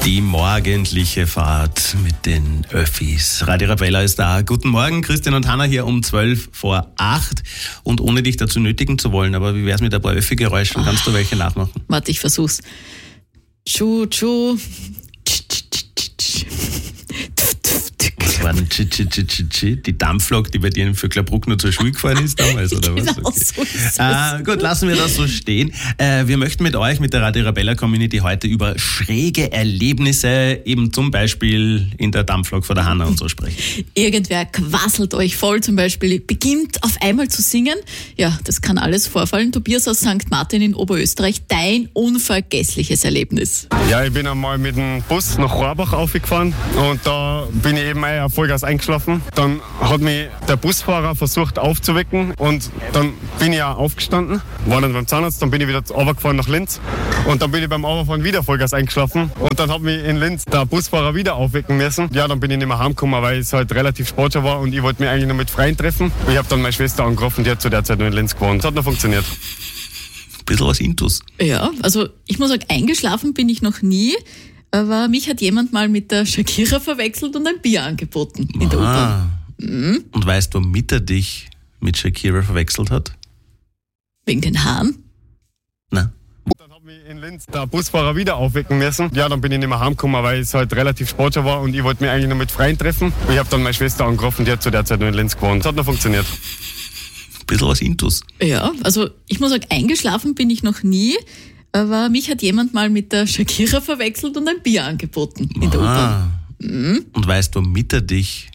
Die morgendliche Fahrt mit den Öffis. Radio Arabella ist da. Guten Morgen, Christian und Hanna hier um 7:12. Und ohne dich dazu nötigen zu wollen, aber wie wär's mit ein paar Öffi-Geräuschen? Kannst du welche nachmachen? Warte, ich versuch's. Tschu, tschu. Was war denn die Dampflok, die bei dir in Vöcklerbruck nur zur Schule gefahren ist damals, oder was? Genau, Okay. so ist es. Gut, lassen wir das so stehen. Wir möchten mit euch, mit der Radio Arabella Community heute über schräge Erlebnisse, eben zum Beispiel in der Dampflok von der Hanna und so sprechen. Irgendwer quasselt euch voll, zum Beispiel beginnt auf einmal zu singen. Ja, das kann alles vorfallen. Tobias aus St. Martin in Oberösterreich, dein unvergessliches Erlebnis. Ja, ich bin einmal mit dem Bus nach Rohrbach aufgefahren und da bin ich eben auf Vollgas eingeschlafen. Dann hat mich der Busfahrer versucht aufzuwecken und dann bin ich auch aufgestanden, war dann beim Zahnarzt, dann bin ich wieder runtergefahren nach Linz und dann bin ich beim Runterfahren wieder Vollgas eingeschlafen und dann hat mich in Linz der Busfahrer wieder aufwecken müssen. Ja, dann bin ich nicht mehr heimgekommen, weil es halt relativ spät schon war und ich wollte mich eigentlich noch mit Freien treffen. Ich habe dann meine Schwester angerufen, die hat zu der Zeit noch in Linz gewohnt. Das hat noch funktioniert. Bisschen was Intus. Ja, also ich muss sagen, eingeschlafen bin ich noch nie, aber mich hat jemand mal mit der Shakira verwechselt und ein Bier angeboten in der U-Bahn. Und weißt du, womit er dich mit Shakira verwechselt hat? Wegen den Haaren? Na? Dann hat mich in Linz der Busfahrer wieder aufwecken müssen. Ja, dann bin ich nicht mehr heimgekommen, weil es halt relativ spät schon war und ich wollte mich eigentlich noch mit Freien treffen. Ich habe dann meine Schwester angerufen, die hat zu der Zeit noch in Linz gewohnt. Das hat noch funktioniert. Bisschen was Intus. Ja, also ich muss sagen, eingeschlafen bin ich noch nie, aber mich hat jemand mal mit der Shakira verwechselt und ein Bier angeboten in der U-Bahn. Und weißt du, womit er dich